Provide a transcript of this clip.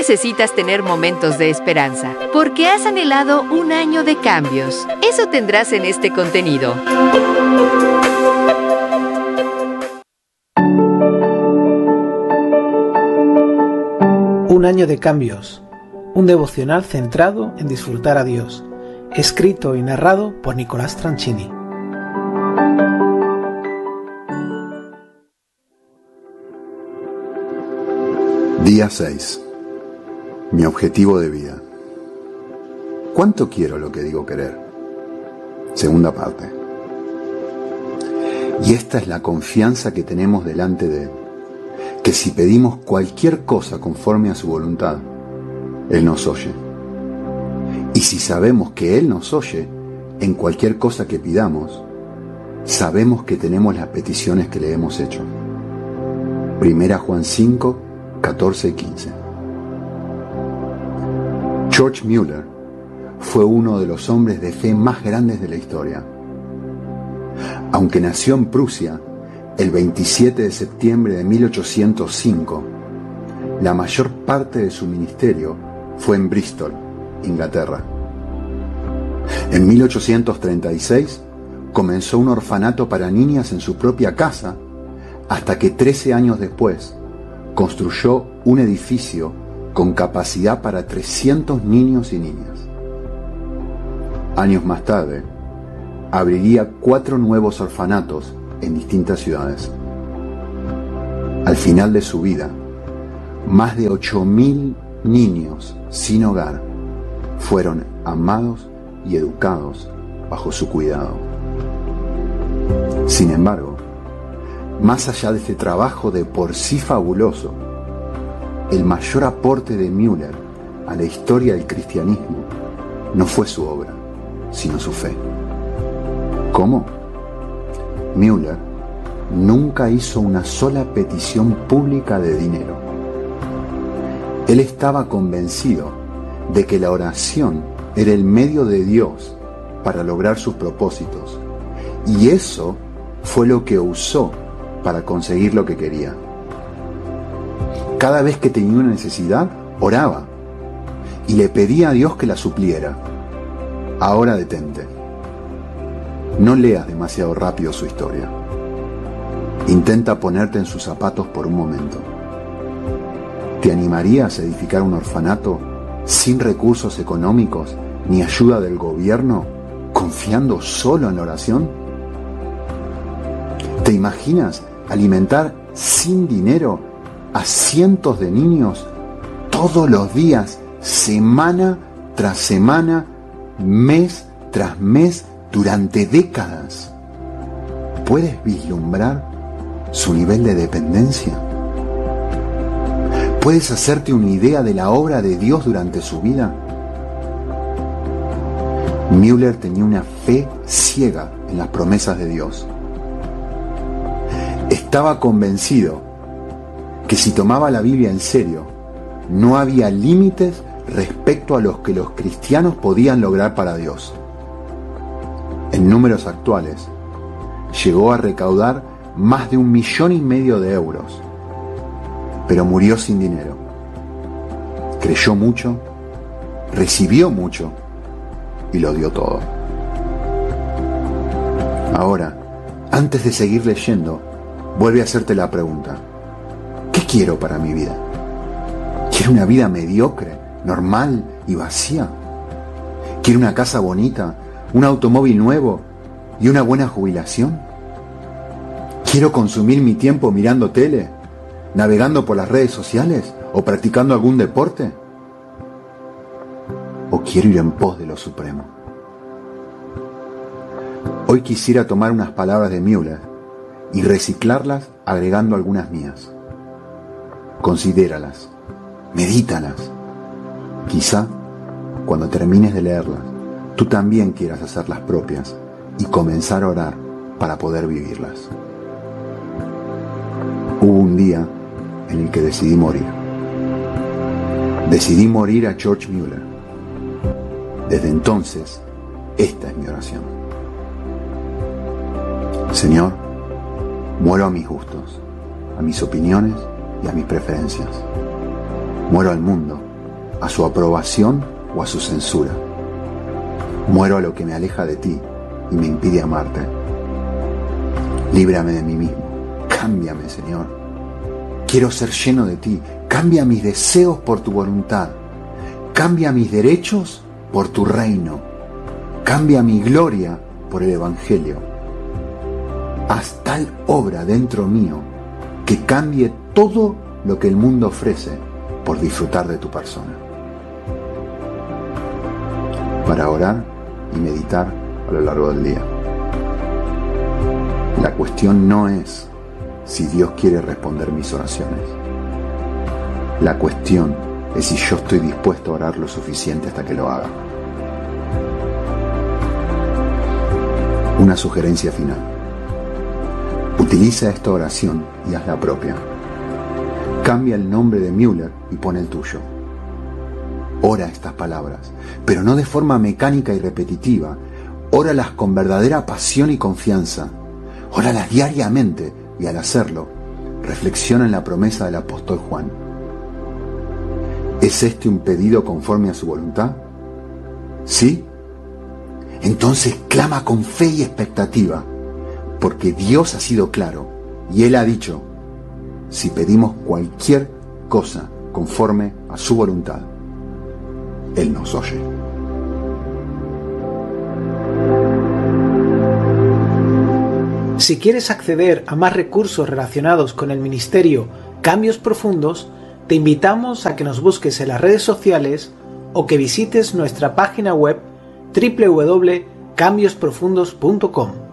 necesitas tener momentos de esperanza, porque has anhelado un año de cambios. Eso tendrás en este contenido. Un año de cambios. Un devocional centrado en disfrutar a Dios. Escrito y narrado por Nicolás Tranchini. Día 6. Mi objetivo de vida. ¿Cuánto quiero lo que digo querer? Segunda parte. Y esta es la confianza que tenemos delante de Él, que si pedimos cualquier cosa conforme a su voluntad, Él nos oye. Y si sabemos que Él nos oye en cualquier cosa que pidamos, sabemos que tenemos las peticiones que le hemos hecho. 1 Juan 5, 14 y 15. George Mueller fue uno de los hombres de fe más grandes de la historia. Aunque nació en Prusia el 27 de septiembre de 1805, la mayor parte de su ministerio fue en Bristol, Inglaterra. En 1836 comenzó un orfanato para niñas en su propia casa, hasta que 13 años después construyó un edificio con capacidad para 300 niños y niñas. Años más tarde, abriría 4 nuevos orfanatos en distintas ciudades. Al final de su vida, más de 8.000 niños sin hogar fueron amados y educados bajo su cuidado. Sin embargo, más allá de este trabajo de por sí fabuloso, el mayor aporte de Mueller a la historia del cristianismo no fue su obra, sino su fe. ¿Cómo? Mueller nunca hizo una sola petición pública de dinero. Él estaba convencido de que la oración era el medio de Dios para lograr sus propósitos, y eso fue lo que usó para conseguir lo que quería. Cada vez que tenía una necesidad, oraba y le pedía a Dios que la supliera. Ahora detente. No leas demasiado rápido su historia. Intenta ponerte en sus zapatos por un momento. ¿Te animarías a edificar un orfanato sin recursos económicos ni ayuda del gobierno, confiando solo en la oración? ¿Te imaginas alimentar sin dinero a cientos de niños todos los días, semana tras semana, mes tras mes, durante décadas? ¿Puedes vislumbrar su nivel de dependencia? ¿Puedes hacerte una idea de la obra de Dios durante su vida? Mueller tenía una fe ciega en las promesas de Dios. Estaba convencido que si tomaba la Biblia en serio, no había límites respecto a los que los cristianos podían lograr para Dios. En números actuales, llegó a recaudar más de 1,5 millones de euros, pero murió sin dinero. Creyó mucho, recibió mucho y lo dio todo. Ahora, antes de seguir leyendo, vuelve a hacerte la pregunta: ¿qué quiero para mi vida? ¿Quiero una vida mediocre, normal y vacía? ¿Quiero una casa bonita, un automóvil nuevo y una buena jubilación? ¿Quiero consumir mi tiempo mirando tele, navegando por las redes sociales o practicando algún deporte? ¿O quiero ir en pos de lo supremo? Hoy quisiera tomar unas palabras de Mueller y reciclarlas agregando algunas mías. Considéralas, medítalas. Quizá, cuando termines de leerlas, tú también quieras hacerlas propias y comenzar a orar para poder vivirlas. Hubo un día en el que decidí morir. Decidí morir a George Mueller. Desde entonces, esta es mi oración. Señor, muero a mis gustos, a mis opiniones y a mis preferencias. Muero al mundo a su aprobación o a su censura. Muero a lo que me aleja de ti y me impide amarte. Líbrame de mí mismo. Cámbiame, Señor. Quiero ser lleno de ti. Cambia mis deseos por tu voluntad. Cambia mis derechos por tu reino. Cambia mi gloria por el Evangelio. Haz tal obra dentro mío que cambie todo lo que el mundo ofrece por disfrutar de tu persona. Para orar y meditar a lo largo del día. La cuestión no es si Dios quiere responder mis oraciones. La cuestión es si yo estoy dispuesto a orar lo suficiente hasta que lo haga. Una sugerencia final. Utiliza esta oración y hazla propia. Cambia el nombre de Müller y pon el tuyo. Ora estas palabras, pero no de forma mecánica y repetitiva. Óralas con verdadera pasión y confianza. Óralas diariamente y al hacerlo, reflexiona en la promesa del apóstol Juan. ¿Es este un pedido conforme a su voluntad? ¿Sí? Entonces clama con fe y expectativa, porque Dios ha sido claro y Él ha dicho, si pedimos cualquier cosa conforme a su voluntad, Él nos oye. Si quieres acceder a más recursos relacionados con el ministerio Cambios Profundos, te invitamos a que nos busques en las redes sociales o que visites nuestra página web www.cambiosprofundos.com.